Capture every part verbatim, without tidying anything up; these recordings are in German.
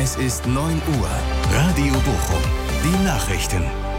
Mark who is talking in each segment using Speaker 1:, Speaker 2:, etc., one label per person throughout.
Speaker 1: Es ist neun Uhr. Radio Bochum. Die Nachrichten.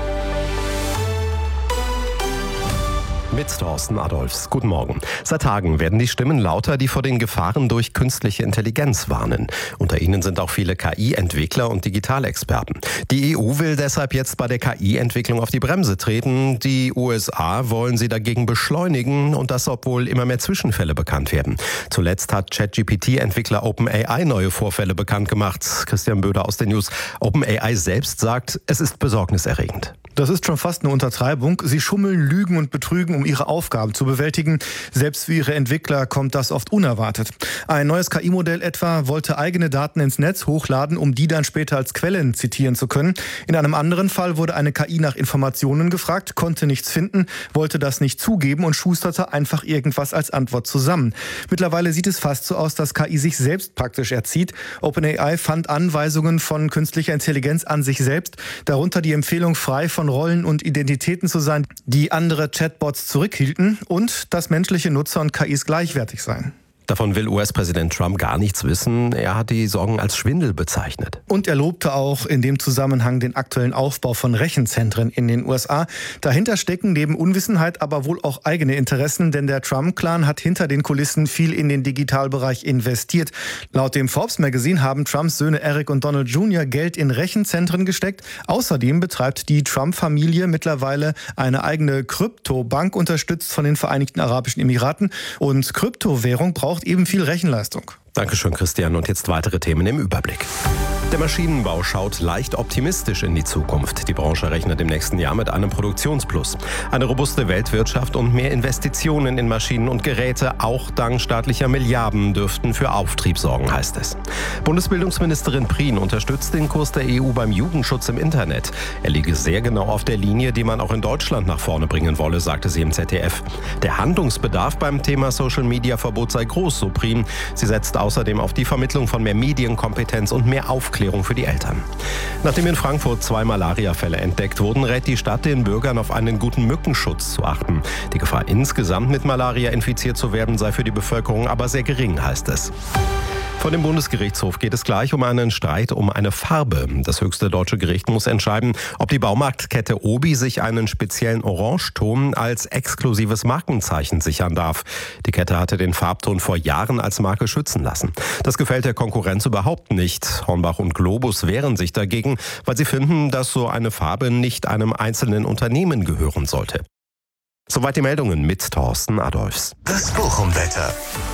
Speaker 2: Mit Thorsten Adolfs. Guten Morgen. Seit Tagen werden die Stimmen lauter, die vor den Gefahren durch künstliche Intelligenz warnen. Unter ihnen sind auch viele K I-Entwickler und Digitalexperten. Die E U will deshalb jetzt bei der K I-Entwicklung auf die Bremse treten. Die U S A wollen sie dagegen beschleunigen, und das, obwohl immer mehr Zwischenfälle bekannt werden. Zuletzt hat ChatGPT-Entwickler OpenAI neue Vorfälle bekannt gemacht. Christian Böder aus den News. OpenAI selbst sagt, es ist besorgniserregend.
Speaker 3: Das ist schon fast eine Untertreibung. Sie schummeln, lügen und betrügen, um ihre Aufgaben zu bewältigen. Selbst für ihre Entwickler kommt das oft unerwartet. Ein neues K I-Modell etwa wollte eigene Daten ins Netz hochladen, um die dann später als Quellen zitieren zu können. In einem anderen Fall wurde eine K I nach Informationen gefragt, konnte nichts finden, wollte das nicht zugeben und schusterte einfach irgendwas als Antwort zusammen. Mittlerweile sieht es fast so aus, dass K I sich selbst praktisch erzieht. OpenAI fand Anweisungen von künstlicher Intelligenz an sich selbst, darunter die Empfehlung, frei von Rollen und Identitäten zu sein, die andere Chatbots zurückhielten, und dass menschliche Nutzer und K Is gleichwertig seien.
Speaker 2: Davon will U S-Präsident Trump gar nichts wissen. Er hat die Sorgen als Schwindel bezeichnet.
Speaker 3: Und er lobte auch in dem Zusammenhang den aktuellen Aufbau von Rechenzentren in den U S A. Dahinter stecken neben Unwissenheit aber wohl auch eigene Interessen, denn der Trump-Clan hat hinter den Kulissen viel in den Digitalbereich investiert. Laut dem Forbes Magazine haben Trumps Söhne Eric und Donald Junior Geld in Rechenzentren gesteckt. Außerdem betreibt die Trump-Familie mittlerweile eine eigene Kryptobank, unterstützt von den Vereinigten Arabischen Emiraten. Und Kryptowährung braucht eben viel Rechenleistung.
Speaker 2: Dankeschön, Christian. Und jetzt weitere Themen im Überblick. Der Maschinenbau schaut leicht optimistisch in die Zukunft. Die Branche rechnet im nächsten Jahr mit einem Produktionsplus. Eine robuste Weltwirtschaft und mehr Investitionen in Maschinen und Geräte, auch dank staatlicher Milliarden, dürften für Auftrieb sorgen, heißt es. Bundesbildungsministerin Prien unterstützt den Kurs der E U beim Jugendschutz im Internet. Er liege sehr genau auf der Linie, die man auch in Deutschland nach vorne bringen wolle, sagte sie im Z D F. Der Handlungsbedarf beim Thema Social-Media-Verbot sei groß, so Prien. Sie setzt außerdem auf die Vermittlung von mehr Medienkompetenz und mehr Aufklärung für die Eltern. Nachdem in Frankfurt zwei Malariafälle entdeckt wurden, rät die Stadt den Bürgern, auf einen guten Mückenschutz zu achten. Die Gefahr, insgesamt mit Malaria infiziert zu werden, sei für die Bevölkerung aber sehr gering, heißt es. Vor dem Bundesgerichtshof geht es gleich um einen Streit um eine Farbe. Das höchste deutsche Gericht muss entscheiden, ob die Baumarktkette Obi sich einen speziellen Orangeton als exklusives Markenzeichen sichern darf. Die Kette hatte den Farbton vor Jahren als Marke schützen lassen. Das gefällt der Konkurrenz überhaupt nicht. Hornbach und Globus wehren sich dagegen, weil sie finden, dass so eine Farbe nicht einem einzelnen Unternehmen gehören sollte. Soweit die Meldungen mit Thorsten Adolfs.
Speaker 1: Das Bochum-Wetter.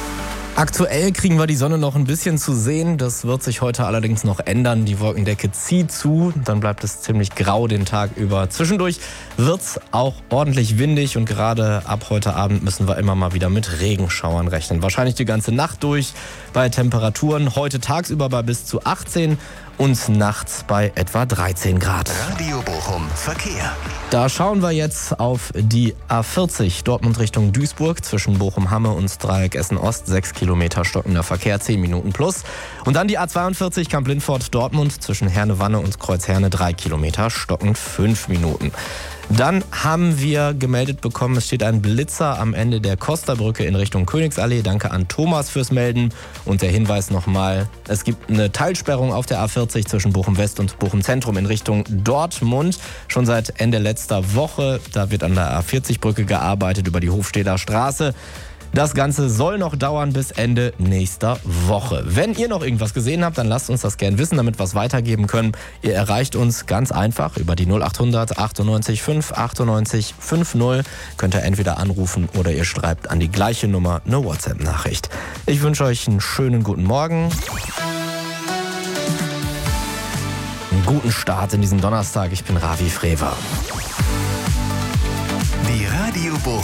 Speaker 4: Aktuell kriegen wir die Sonne noch ein bisschen zu sehen. Das wird sich heute allerdings noch ändern. Die Wolkendecke zieht zu, dann bleibt es ziemlich grau den Tag über. Zwischendurch wird es auch ordentlich windig, und gerade ab heute Abend müssen wir immer mal wieder mit Regenschauern rechnen. Wahrscheinlich die ganze Nacht durch, bei Temperaturen heute tagsüber bei bis zu achtzehn und nachts bei etwa dreizehn Grad.
Speaker 1: Radio Bochum Verkehr.
Speaker 4: Da schauen wir jetzt auf die A vierzig Dortmund Richtung Duisburg zwischen Bochum-Hamme und Dreieck Essen-Ost. sechs Kilometer stockender Verkehr, zehn Minuten plus. Und dann die A zweiundvierzig Kamp-Lindfort-Dortmund zwischen Herne-Wanne und Kreuzherne, drei Kilometer stockend fünf Minuten. Dann haben wir gemeldet bekommen, es steht ein Blitzer am Ende der Costa-Brücke in Richtung Königsallee. Danke an Thomas fürs Melden. Und der Hinweis nochmal, es gibt eine Teilsperrung auf der A vierzig zwischen Bochum West und Bochum Zentrum in Richtung Dortmund. Schon seit Ende letzter Woche. Da wird an der A vierzig Brücke gearbeitet über die Hofstedter Straße. Das Ganze soll noch dauern bis Ende nächster Woche. Wenn ihr noch irgendwas gesehen habt, dann lasst uns das gerne wissen, damit wir es weitergeben können. Ihr erreicht uns ganz einfach über die null achthundert achtundneunzig fünf achtundneunzig fünfzig. Könnt ihr entweder anrufen oder ihr schreibt an die gleiche Nummer eine WhatsApp-Nachricht. Ich wünsche euch einen schönen guten Morgen. Einen guten Start in diesen Donnerstag. Ich bin Ravi Frewer.
Speaker 1: Die Radio Bochum